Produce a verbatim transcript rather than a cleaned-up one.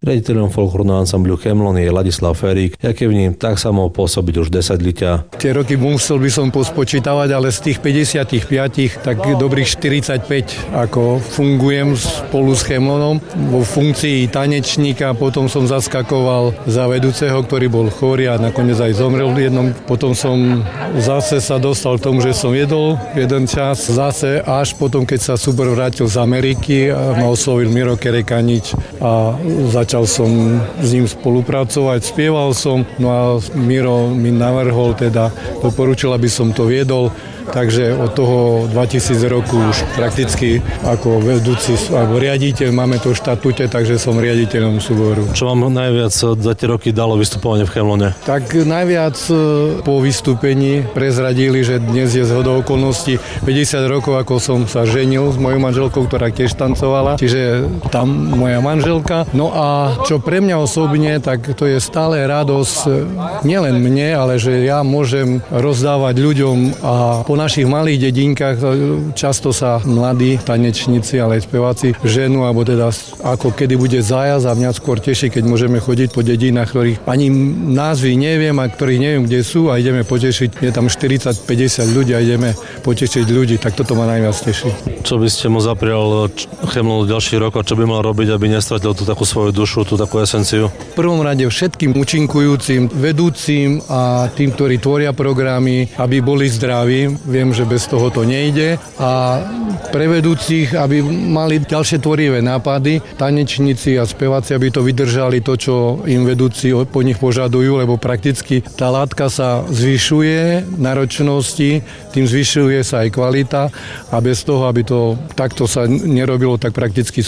Riaditeľom folklórneho ansambľu Chemlon je Ladislav Ferík, jaké v ním tak sa mohol pôsobiť už desať ľudia. Tie roky musel by som pospočítavať, ale z tých päťdesiatpäť tak dobrých štyridsaťpäť ako fungujem spolu s Chemlonom vo funkcii tanečníka, potom som zaskakoval za vedúceho, ktorý bol chorý a nakoniec aj zomrel v jednom. Potom som zase sa dostal k tomu, že som jedol jeden čas, zase až potom, keď sa súbor vrátil z Ameriky a ma oslovil Miro Kerekanič a začal som s ním spolupracovať, spieval som, no a Miro mi navrhol, teda doporučil, aby som to viedol. Takže od toho dvetisíc roku už prakticky ako vedúci alebo riaditeľ máme to v štatúte, takže som riaditeľom súboru. Čo vám najviac za tie roky dalo vystupovanie v Chemlone? Tak najviac po vystúpení prezradili, že dnes je zhodou okolností päťdesiat rokov, ako som sa ženil s mojou manželkou, ktorá tiež tancovala, čiže tam moja manželka. No a čo pre mňa osobne, tak to je stále radosť nielen mne, ale že ja môžem rozdávať ľuďom a po našich malých dedinkách často sa mladí tanečníci, ale aj speváci ženú, alebo teda ako kedy bude zájazd a mňa skôr teší, keď môžeme chodiť po dedinách, ktorých ani názvy neviem a ktorých neviem, kde sú a ideme potešiť. Je tam štyridsať päťdesiat ľudí a ideme potešiť ľudí, tak toto ma najviac teší. Čo by ste mu zaprial Chemlonu ďalší rok a čo by mal robiť, aby nestratil tú takú svoju dušu, tú takú esenciu? V prvom rade všetkým účinkujúcim, vedúcim a tým, ktorí tvoria programy, aby boli zdraví. Viem, že bez toho to nejde. A pre vedúcich, aby mali ďalšie tvorivé nápady, tanečníci a speváci, aby to vydržali to, čo im vedúci po nich požadujú, lebo prakticky tá látka sa zvyšuje náročnosti, tým zvyšuje sa aj kvalita a bez toho, aby to takto sa nerobilo, tak prakticky